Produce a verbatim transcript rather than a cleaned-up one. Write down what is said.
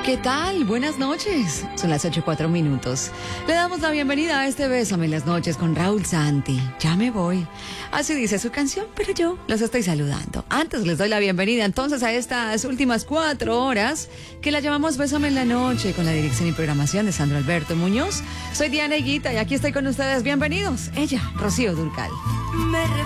¿Qué tal? Buenas noches. Son las ocho y cuatro minutos. Le damos la bienvenida a este Bésame en las noches con Raúl Santi. Ya me voy. Así dice su canción, pero yo los estoy saludando. Antes les doy la bienvenida entonces a estas últimas cuatro horas que la llamamos Bésame en la noche, con la dirección y programación de Sandro Alberto Muñoz. Soy Diana Higuita y aquí estoy con ustedes. Bienvenidos. Ella, Rocío Dúrcal. Me